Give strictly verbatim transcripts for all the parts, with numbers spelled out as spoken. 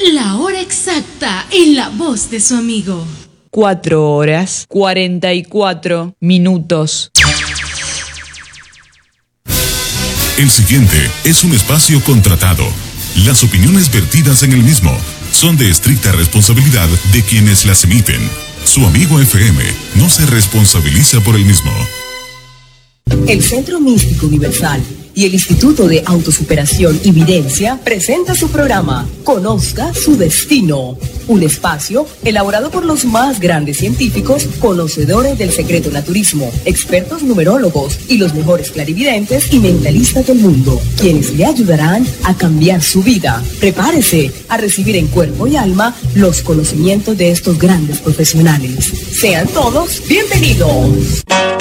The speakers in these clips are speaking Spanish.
La hora exacta en la voz de su amigo. Cuatro horas, cuarenta y cuatro minutos. El siguiente es un espacio contratado. Las opiniones vertidas en el mismo son de estricta responsabilidad de quienes las emiten. Su amigo F M no se responsabiliza por el mismo. El Centro Místico Universal y el Instituto de Autosuperación y Videncia presenta su programa Conozca su Destino, un espacio elaborado por los más grandes científicos, conocedores del secreto naturismo, expertos numerólogos y los mejores clarividentes y mentalistas del mundo, quienes le ayudarán a cambiar su vida. Prepárese a recibir en cuerpo y alma los conocimientos de estos grandes profesionales. Sean todos bienvenidos.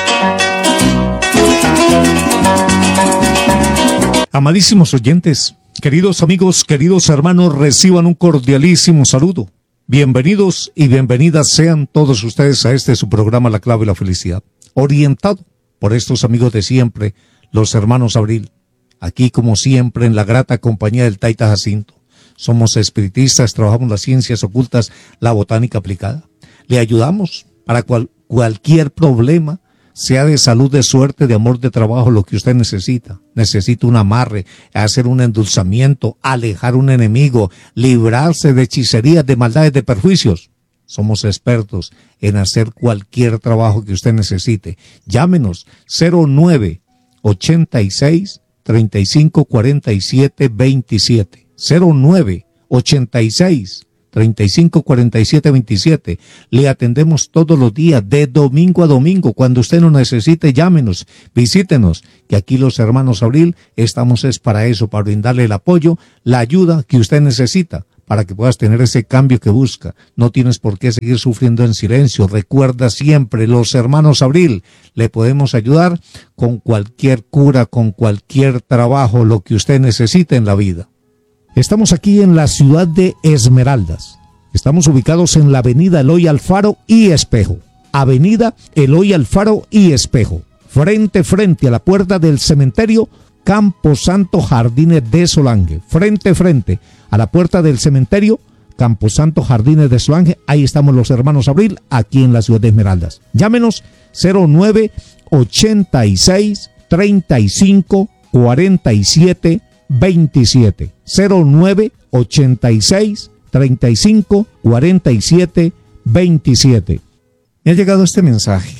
Amadísimos oyentes, queridos amigos, queridos hermanos, reciban un cordialísimo saludo. Bienvenidos y bienvenidas sean todos ustedes a este su programa La Clave de la Felicidad, orientado por estos amigos de siempre, los hermanos Abril. Aquí, como siempre, en la grata compañía del Taita Jacinto. Somos espiritistas, trabajamos las ciencias ocultas, la botánica aplicada. Le ayudamos para cual, cualquier problema, sea de salud, de suerte, de amor, de trabajo, lo que usted necesita. Necesita un amarre, hacer un endulzamiento, alejar un enemigo, librarse de hechicerías, de maldades, de perjuicios. Somos expertos en hacer cualquier trabajo que usted necesite. Llámenos cero nueve ochenta y seis, treinta y cinco, cuarenta y siete, veintisiete. cero nueve ochenta y seis, treinta y cinco, cuarenta y siete, veintisiete. Le atendemos todos los días, de domingo a domingo. Cuando usted nos necesite, llámenos, visítenos, que aquí los hermanos Abril estamos es para eso, para brindarle el apoyo, la ayuda que usted necesita, para que puedas tener ese cambio que busca. No tienes por qué seguir sufriendo en silencio. Recuerda siempre, los hermanos Abril, le podemos ayudar con cualquier cura, con cualquier trabajo, lo que usted necesite en la vida. Estamos aquí en la ciudad de Esmeraldas. Estamos ubicados en la avenida Eloy Alfaro y Espejo. Avenida Eloy Alfaro y Espejo. Frente, frente a la puerta del cementerio Camposanto Jardines de Solange. Frente, frente a la puerta del cementerio Camposanto Jardines de Solange. Ahí estamos los hermanos Abril, aquí en la ciudad de Esmeraldas. Llámenos cero nueve ochenta y seis, treinta y cinco, cuarenta y siete, veintisiete. cero nueve ochenta y seis, treinta y cinco, cuarenta y siete, veintisiete. Me ha llegado este mensaje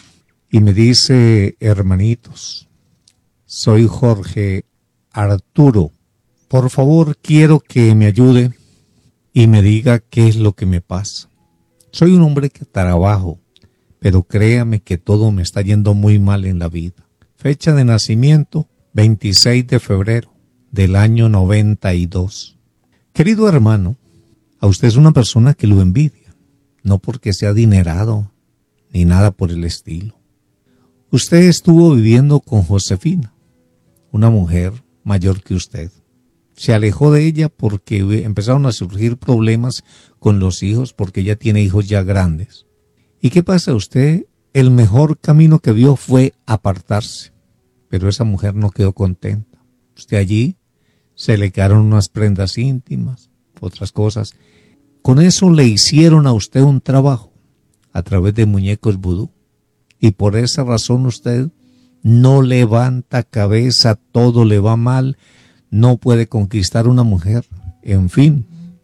y me dice: hermanitos, soy Jorge Arturo. Por favor, quiero que me ayude y me diga qué es lo que me pasa. Soy un hombre que trabajo, pero créame que todo me está yendo muy mal en la vida. Fecha de nacimiento, veintiséis de febrero del año noventa y dos. Querido hermano, a usted es una persona que lo envidia, no porque sea adinerado, ni nada por el estilo. Usted estuvo viviendo con Josefina, una mujer mayor que usted. Se alejó de ella porque empezaron a surgir problemas con los hijos, porque ella tiene hijos ya grandes. ¿Y qué pasa? Usted, el mejor camino que vio fue apartarse, pero esa mujer no quedó contenta. Usted allí se le quedaron unas prendas íntimas, otras cosas. Con eso le hicieron a usted un trabajo a través de muñecos vudú. Y por esa razón usted no levanta cabeza, todo le va mal, no puede conquistar una mujer. En fin,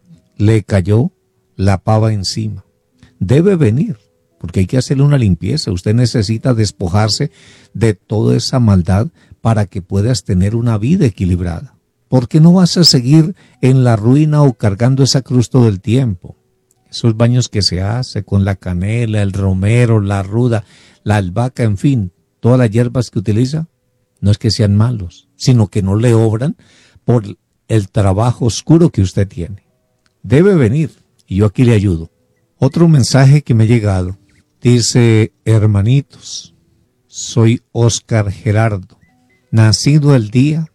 le cayó la pava encima. Debe venir, porque hay que hacerle una limpieza. Usted necesita despojarse de toda esa maldad para que puedas tener una vida equilibrada. Porque no vas a seguir en la ruina o cargando esa cruz todo el tiempo. Esos baños que se hace con la canela, el romero, la ruda, la albahaca, en fin, todas las hierbas que utiliza, no es que sean malos, sino que no le obran por el trabajo oscuro que usted tiene. Debe venir y yo aquí le ayudo. Otro mensaje que me ha llegado dice: hermanitos, soy Óscar Gerardo, nacido el día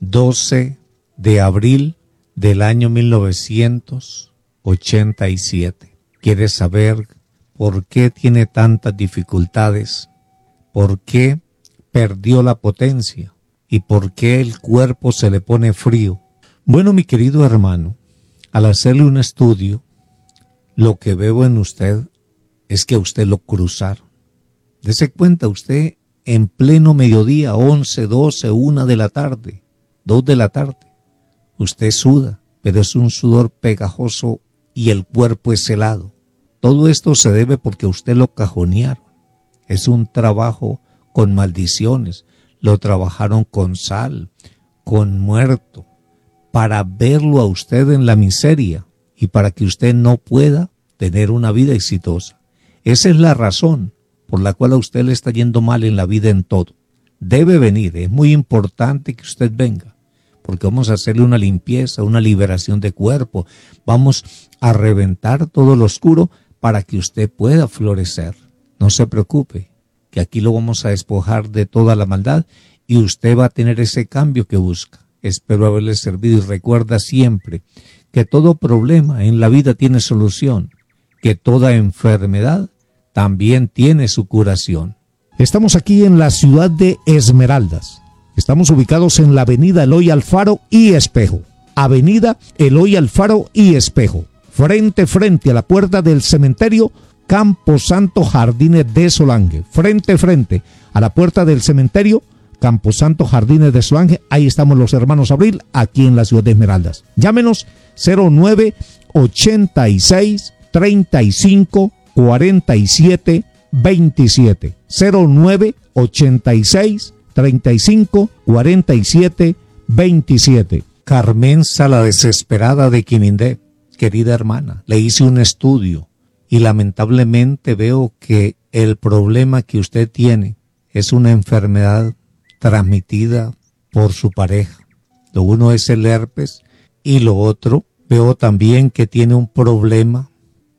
doce de abril del año mil novecientos ochenta y siete. ¿Quiere saber por qué tiene tantas dificultades? ¿Por qué perdió la potencia? ¿Y por qué el cuerpo se le pone frío? Bueno, mi querido hermano, al hacerle un estudio, lo que veo en usted es que a usted lo cruzaron. Dese cuenta, usted en pleno mediodía, once, doce, una de la tarde, dos de la tarde, usted suda, pero es un sudor pegajoso y el cuerpo es helado. Todo esto se debe porque a usted lo cajonearon. Es un trabajo con maldiciones, lo trabajaron con sal, con muerto, para verlo a usted en la miseria y para que usted no pueda tener una vida exitosa. Esa es la razón por la cual a usted le está yendo mal en la vida en todo. Debe venir, es muy importante que usted venga, porque vamos a hacerle una limpieza, una liberación de cuerpo, vamos a reventar todo lo oscuro para que usted pueda florecer. No se preocupe, que aquí lo vamos a despojar de toda la maldad y usted va a tener ese cambio que busca. Espero haberle servido y recuerda siempre que todo problema en la vida tiene solución, que toda enfermedad también tiene su curación. Estamos aquí en la ciudad de Esmeraldas. Estamos ubicados en la avenida Eloy Alfaro y Espejo. Avenida Eloy Alfaro y Espejo. Frente, frente a la puerta del cementerio Camposanto Jardines de Solange. Frente, frente a la puerta del cementerio Camposanto Jardines de Solange. Ahí estamos los hermanos Abril, aquí en la ciudad de Esmeraldas. Llámenos cero nueve ochenta y seis treinta y cinco cuarenta y siete veintisiete. cero nueve ochenta y seis treinta y cinco cuarenta y siete veintisiete. Carmenza, la desesperada de Quimindé. Querida hermana, le hice un estudio y lamentablemente veo que el problema que usted tiene es una enfermedad transmitida por su pareja. Lo uno es el herpes y lo otro, veo también que tiene un problema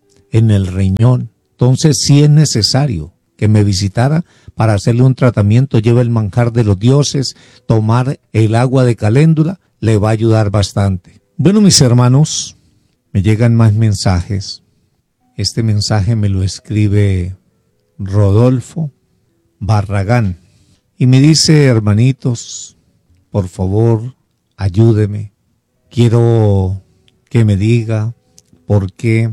en el riñón. Entonces sí es necesario que me visitara para hacerle un tratamiento. Lleva el manjar de los dioses, tomar el agua de caléndula, le va a ayudar bastante. Bueno, mis hermanos, me llegan más mensajes. Este mensaje me lo escribe Rodolfo Barragán y me dice: hermanitos, por favor, ayúdeme. Quiero que me diga por qué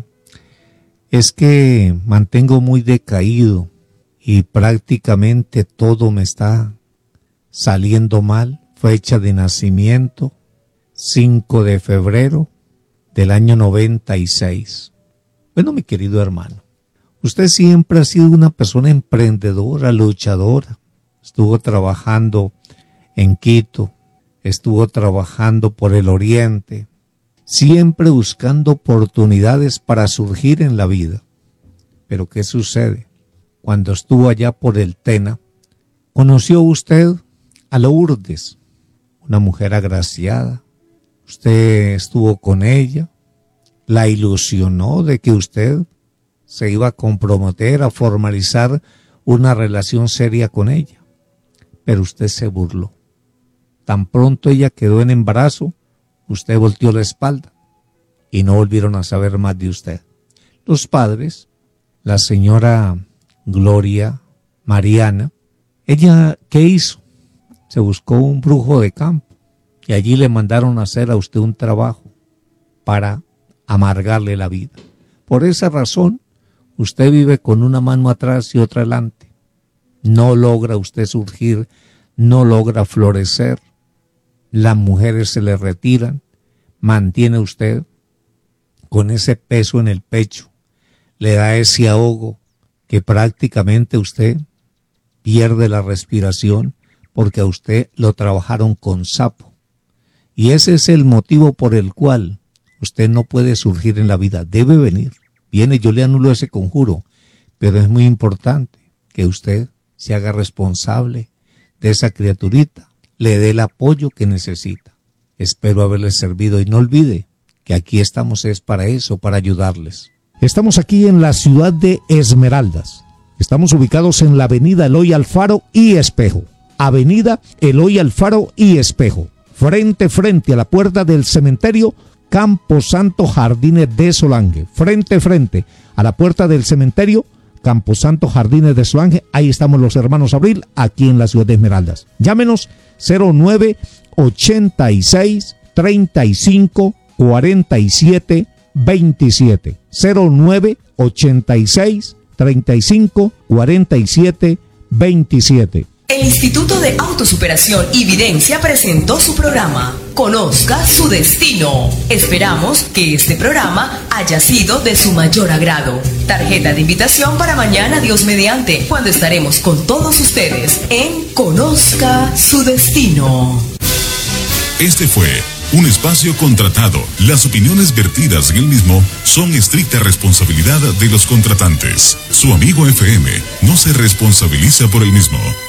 es que mantengo muy decaído y prácticamente todo me está saliendo mal. Fecha de nacimiento, cinco de febrero del año noventa y seis. Bueno, mi querido hermano, usted siempre ha sido una persona emprendedora, luchadora. Estuvo trabajando en Quito, estuvo trabajando por el Oriente, siempre buscando oportunidades para surgir en la vida. Pero ¿qué sucede? Cuando estuvo allá por el Tena, conoció usted a Lourdes, una mujer agraciada. Usted estuvo con ella, la ilusionó de que usted se iba a comprometer a formalizar una relación seria con ella, pero usted se burló. Tan pronto ella quedó en embarazo, usted volteó la espalda y no volvieron a saber más de usted. Los padres, la señora Gloria Mariana, ella, ¿qué hizo? Se buscó un brujo de campo y allí le mandaron a hacer a usted un trabajo para amargarle la vida. Por esa razón, usted vive con una mano atrás y otra adelante. No logra usted surgir, no logra florecer. Las mujeres se le retiran, mantiene usted con ese peso en el pecho, le da ese ahogo que prácticamente usted pierde la respiración porque a usted lo trabajaron con sapo. Y ese es el motivo por el cual usted no puede surgir en la vida. Debe venir. Viene, yo le anulo ese conjuro, pero es muy importante que usted se haga responsable de esa criaturita, le dé el apoyo que necesita. Espero haberles servido y no olvide que aquí estamos es para eso, para ayudarles. Estamos aquí en la ciudad de Esmeraldas. Estamos ubicados en la avenida Eloy Alfaro y Espejo. Avenida Eloy Alfaro y Espejo. Frente, frente a la puerta del cementerio Camposanto Jardines de Solange. Frente, frente a la puerta del cementerio Camposanto Jardines de Solange. Ahí estamos los hermanos Abril, aquí en la ciudad de Esmeraldas. Llámenos cero nueve ochenta y seis treinta y cinco cuarenta y siete veintisiete. cero nueve ochenta y seis treinta y cinco cuarenta y siete veintisiete. El Instituto de Autosuperación y Videncia presentó su programa Conozca su Destino. Esperamos que este programa haya sido de su mayor agrado. Tarjeta de invitación para mañana, Dios mediante, cuando estaremos con todos ustedes en Conozca su Destino. Este fue un espacio contratado. Las opiniones vertidas en el mismo son estricta responsabilidad de los contratantes. Su amigo F M no se responsabiliza por el mismo.